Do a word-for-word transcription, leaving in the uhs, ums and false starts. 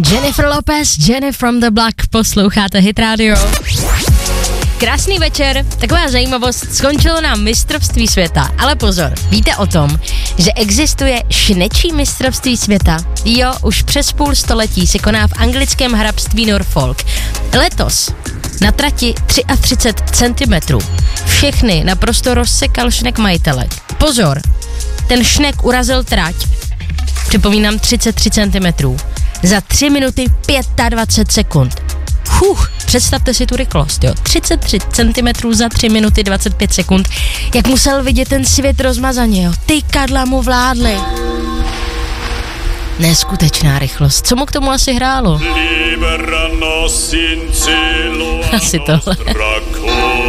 Jennifer Lopez, Jenny from the Block, posloucháte Hit Radio. Krásný večer, taková zajímavost, skončilo nám mistrovství světa, ale pozor, víte o tom, že existuje šnečí mistrovství světa? Jo, už přes půl století se koná v anglickém hrabství Norfolk. Letos na trati třicet tři centimetrů. Všechny naprosto rozsekal šnek majitelek. Pozor, ten šnek urazil trať, připomínám třicet tři centimetrů, za tři minuty dvacet pět sekund. Huh, představte si tu rychlost, jo. třicet tři centimetrů za tři minuty dvacet pět sekund. Jak musel vidět ten svět rozmazaně, jo. Ty kadla mu vládly. Neskutečná rychlost. Co mu k tomu asi hrálo? Asi tohle.